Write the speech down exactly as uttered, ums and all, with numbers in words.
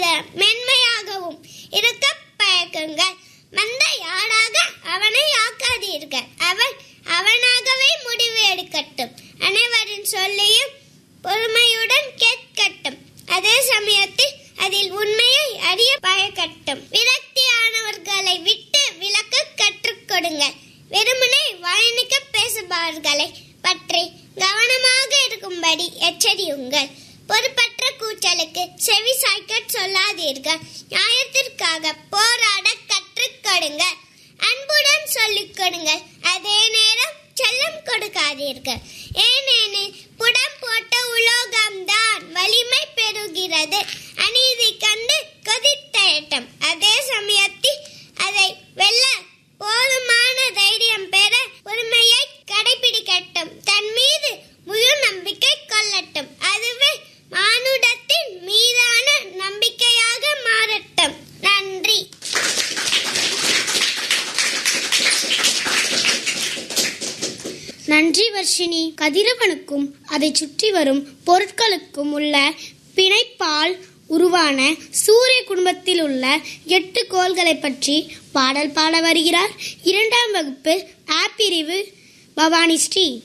மென்மையாகவும் இருக்க பழக்குங்கள். மந்தை ஆடாக அவனை ஆக்காதீர்கள், அவன் அவனாகவே முடிவு எடுக்கட்டும். அனைவரின் சொல்லையும் பொறுமையுடன் கேட்கட்டும், அதே சமயத்தில் அதில் உண்மையை அறிய பழக்கட்டும். விரக்தியானவர்களை விட்டு விலக்க கற்றுக் கொடுங்கள். வெறுமனே வாய்நிக்க பேசுபவர்களை பற்றி கவனமாக இருக்கும்படி எச்சரியுங்கள். பொறுப்பற்ற கூச்சலுக்கு செவி சாய்க்க சொல்லாதீர்கள். நியாயத்திற்காக போராட கற்றுக் கொடுங்கள். அன்புடன் சொல்லிக் கொடுங்கள், அதே நேரம் செல்லம் கொடுக்காதீர்கள். ஏனெனில் புடம் போட்ட உலோகம்தான் வலிமை பெறுகிறது. அநீதி கண்டு கொதித்தெழட்டும், அதே சமயத்தில் அதை வெல்ல போதுமான தைரியம் பெற பொறுமையை கடைபிடிக்கட்டும். தன் மீது முழு நம்பிக்கை கொள்ளட்டும், அதுவே மானுடத்தின் மீதான நம்பிக்கையாக மாறட்டும். நன்றி. நன்றி வர்ஷினி. கதிரவனுக்கும் அதை சுற்றி வரும் பொருட்களுக்கும் உள்ள பிணைப்பால் உருவான சூரிய குடும்பத்தில் உள்ள எட்டு கோள்களை பற்றி பாடல் பாட வருகிறார் இரண்டாம் வகுப்பு ஆ பிரிவு பவானி ஸ்ரீ.